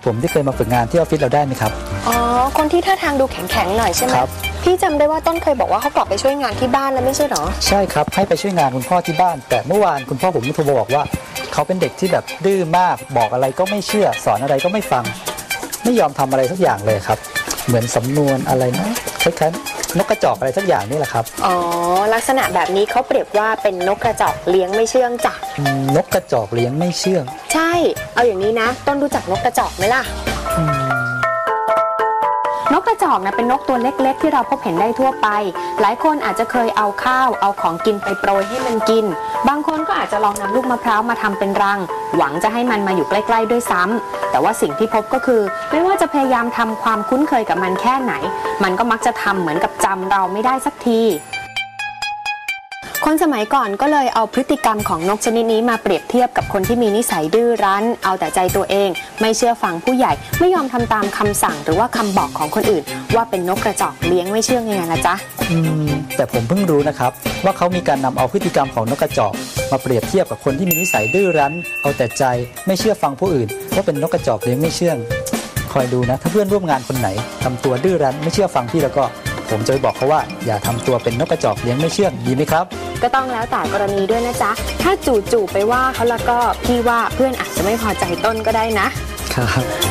ผมที่เคยมาฝึกงานที่ออฟฟิศเราได้ไหมครับอ๋อคนที่ท่าทางดูแข็งๆหน่อยใช่ไหมครับพี่จำได้ว่าต้นเคยบอกว่าเขากลับไปช่วยงานที่บ้านแล้วไม่ใช่หรอใช่ครับให้ไปช่วยงานคุณพ่อที่บ้านแต่เมื่อวานคุณพ่อผมโทรมาบอกว่าเขาเป็นเด็กที่แบบดื้อมากบอกอะไรก็ไม่เชื่อสอนอะไรก็ไม่ฟังไม่ยอมทำอะไรสักอย่างเลยครับเหมือนสำนวนอะไรนะคล้ายๆนกกระจอกอะไรสักอย่างนี่แหละครับอ๋อลักษณะแบบนี้เขาเปรียบว่าเป็นนกกระจอกเลี้ยงไม่เชื่องจ้ะนกกระจอกเลี้ยงไม่เชื่องใช่เอาอย่างนี้นะต้นรู้จักนกกระจอกไหมล่ะนกกระจอกนะเป็นนกตัวเล็กๆที่เราพบเห็นได้ทั่วไปหลายคนอาจจะเคยเอาข้าวเอาของกินไปโปรยให้มันกินบางคนก็อาจจะลองนำลูกมะพร้าวมาทำเป็นรังหวังจะให้มันมาอยู่ใกล้ๆด้วยซ้ำแต่ว่าสิ่งที่พบก็คือไม่ว่าจะพยายามทำความคุ้นเคยกับมันแค่ไหนมันก็มักจะทำเหมือนกับจำเราไม่ได้สักทีคนสมัยก่อนก็เลยเอาพฤติกรรมของนกชนิดนี้มาเปรียบเทียบกับคนที่มีนิสัยดื้อรั้นเอาแต่ใจตัวเองไม่เชื่อฟังผู้ใหญ่ไม่ยอมทำตามคำสั่งหรือว่าคำบอกของคนอื่นว่าเป็นนกกระจอกเลี้ยงไม่เชื่องยังไงล่ะจ๊ะแต่ผมเพิ่งรู้นะครับว่าเขามีการนำเอาพฤติกรรมของนกกระจอกมาเปรียบเทียบกับคนที่มีนิสัยดื้อรั้นเอาแต่ใจไม่เชื่อฟังผู้อื่นว่าเป็นนกกระจอกเลี้ยงไม่เชื่องคอยดูนะถ้าเพื่อนร่วมงานคนไหนทำตัวดื้อรั้นไม่เชื่อฟังพี่แล้วก็ผมจะไปบอกเขาว่าอย่าทำตัวเป็นนกกระจอกเลี้ยงไม่เชื่องดีไหมครับก็ต้องแล้วแต่กรณีด้วยนะจ๊ะถ้าจู่ๆไปว่าเขาแล้วก็พี่ว่าเพื่อนอาจจะไม่พอใจต้นก็ได้นะครับ